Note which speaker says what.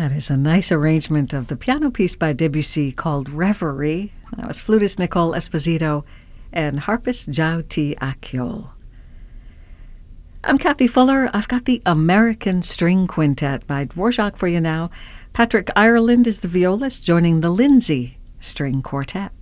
Speaker 1: That is a nice arrangement of the piano piece by Debussy called Reverie. That was flutist Nicole Esposito and harpist Jao T. Akyol. I'm Kathy Fuller. I've got the American String Quintet by Dvorak for you now. Patrick Ireland is the violist, joining the Lindsay String Quartet.